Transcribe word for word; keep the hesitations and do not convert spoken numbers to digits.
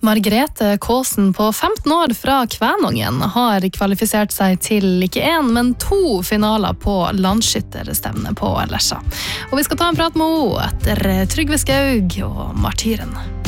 Margrethe Kaasen på femten år fra Kvænangen har kvalifisert seg til ikke en, men to finaler på landskytterstevne på Lesja. Og vi skal ta en prat med henne etter Trygve Skaug og Martyren.